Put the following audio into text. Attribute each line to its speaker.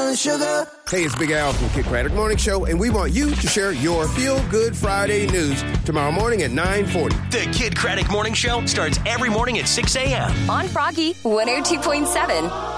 Speaker 1: and sugar.
Speaker 2: Hey, it's Big Al from Kid Craddock Morning Show, and we want you to share your Feel Good Friday news tomorrow morning at 9:40.
Speaker 3: The Kid Craddock Morning Show starts every morning at 6 a.m.
Speaker 4: on Froggy 102.7.